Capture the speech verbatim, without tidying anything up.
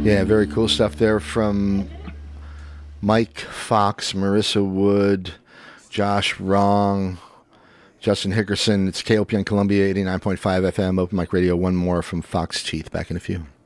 Yeah, very cool stuff there from Mike Fox, Marissa Wood, Josh Wrong, Justin Hickerson. It's K O P N Columbia, eighty-nine point five F M, Open Mic Radio. One more from Fox Teeth. Back in a few.